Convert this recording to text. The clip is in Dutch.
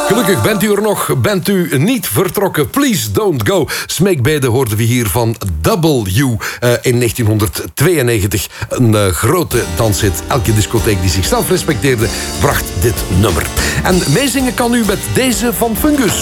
Gelukkig bent u er nog, bent u niet vertrokken. Please don't go. Smeekbeden hoorden we hier van W in 1992. Een grote danshit. Elke discotheek die zichzelf respecteerde bracht dit nummer. En meezingen kan u met deze van Fungus.